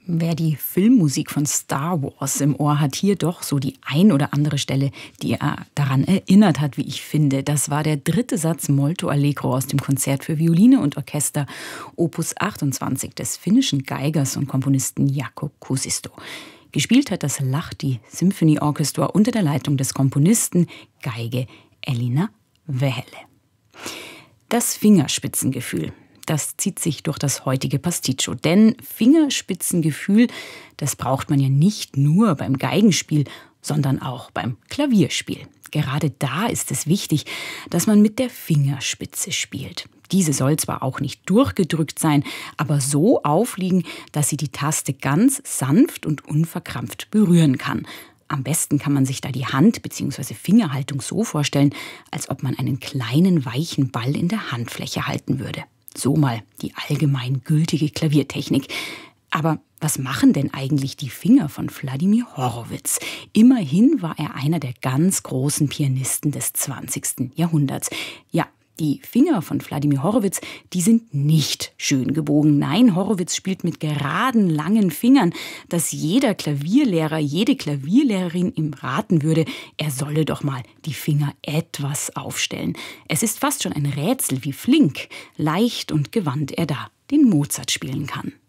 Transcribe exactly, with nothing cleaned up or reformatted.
Wer die Filmmusik von Star Wars im Ohr hat, hier doch so die ein oder andere Stelle, die er daran erinnert hat, wie ich finde. Das war der dritte Satz Molto Allegro aus dem Konzert für Violine und Orchester Opus achtundzwanzig des finnischen Geigers und Komponisten Jaakko Kuusisto. Gespielt hat das Lahti Symphony Orchestra unter der Leitung des Komponisten Geige Elina Vähälä. Das Fingerspitzengefühl. Das zieht sich durch das heutige Pasticcio. Denn Fingerspitzengefühl, das braucht man ja nicht nur beim Geigenspiel, sondern auch beim Klavierspiel. Gerade da ist es wichtig, dass man mit der Fingerspitze spielt. Diese soll zwar auch nicht durchgedrückt sein, aber so aufliegen, dass sie die Taste ganz sanft und unverkrampft berühren kann. Am besten kann man sich da die Hand- bzw. Fingerhaltung so vorstellen, als ob man einen kleinen weichen Ball in der Handfläche halten würde. So mal die allgemein gültige Klaviertechnik. Aber was machen denn eigentlich die Finger von Vladimir Horowitz? Immerhin war er einer der ganz großen Pianisten des zwanzigsten Jahrhunderts. Ja, die Finger von Vladimir Horowitz, die sind nicht schön gebogen. Nein, Horowitz spielt mit geraden, langen Fingern, dass jeder Klavierlehrer, jede Klavierlehrerin ihm raten würde, er solle doch mal die Finger etwas aufstellen. Es ist fast schon ein Rätsel, wie flink, leicht und gewandt er da den Mozart spielen kann.